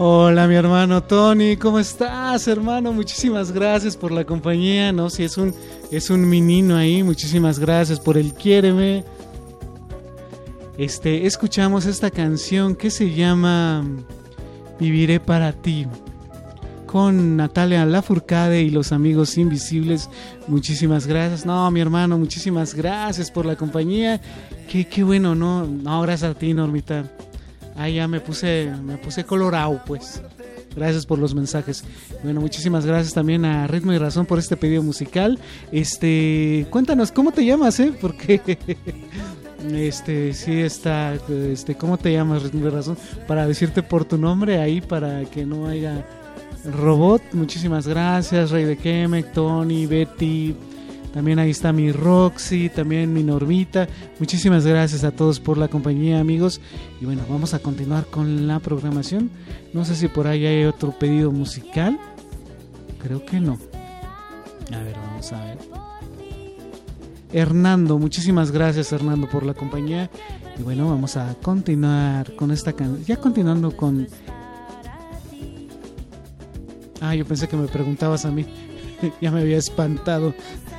Hola, mi hermano Tony, ¿cómo estás, hermano? Muchísimas gracias por la compañía, ¿no? Si es un menino ahí, muchísimas gracias por el quiéreme. Escuchamos esta canción que se llama Viviré para ti, con Natalia Lafourcade y los Amigos Invisibles. Muchísimas gracias. No, mi hermano, muchísimas gracias por la compañía. Qué bueno, no, gracias a ti, Normita. Ya me puse colorado, pues. Gracias por los mensajes. Bueno, muchísimas gracias también a Ritmo y Razón por este pedido musical. Cuéntanos, ¿cómo te llamas, Porque sí está, ¿cómo te llamas, Ritmo y Razón? Para decirte por tu nombre ahí, para que no haya robot. Muchísimas gracias, Rey de Kemek, Tony, Betty. También ahí está mi Roxy, también mi Normita. Muchísimas gracias a todos por la compañía, amigos. Y bueno, vamos a continuar con la programación. No sé si por ahí hay otro pedido musical. Creo que no. A ver, vamos a ver. Hernando, muchísimas gracias, Hernando, por la compañía. Y bueno, vamos a continuar con esta canción. Ya continuando con... yo pensé que me preguntabas a mí. Ya me había espantado.